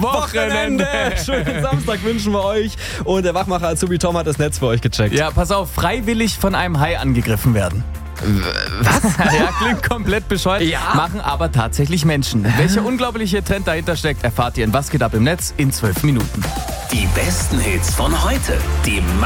Wochenende. Schönen Samstag wünschen wir euch. Und der Wachmacher Azubi Tom hat das Netz für euch gecheckt. Ja, pass auf, freiwillig von einem Hai angegriffen werden. Was? Ja, klingt komplett bescheuert, Ja. machen aber tatsächlich Menschen. Welcher unglaubliche Trend dahinter steckt, erfahrt ihr in Was geht ab im Netz in 12 Minuten. Die besten Hits von heute. Die